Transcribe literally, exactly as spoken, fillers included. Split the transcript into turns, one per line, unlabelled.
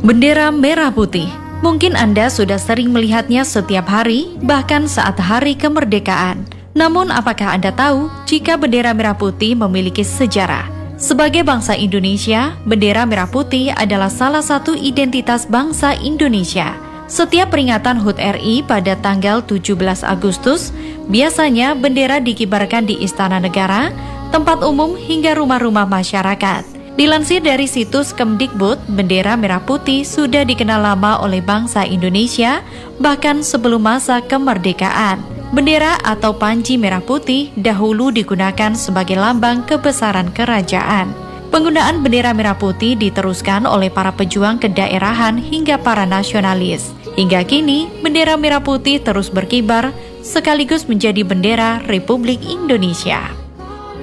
Bendera merah putih. Mungkin Anda sudah sering melihatnya setiap hari, bahkan saat hari kemerdekaan. Namun apakah Anda tahu jika bendera merah putih memiliki sejarah? Sebagai bangsa Indonesia, bendera merah putih adalah salah satu identitas bangsa Indonesia. Setiap peringatan H U T R I pada tanggal tujuh belas Agustus, biasanya bendera dikibarkan di Istana Negara, tempat umum hingga rumah-rumah masyarakat. Dilansir dari situs Kemdikbud, bendera merah putih sudah dikenal lama oleh bangsa Indonesia, bahkan sebelum masa kemerdekaan. Bendera atau panji merah putih dahulu digunakan sebagai lambang kebesaran kerajaan. Penggunaan bendera merah putih diteruskan oleh para pejuang kedaerahan hingga para nasionalis. Hingga kini, bendera merah putih terus berkibar sekaligus menjadi bendera Republik Indonesia.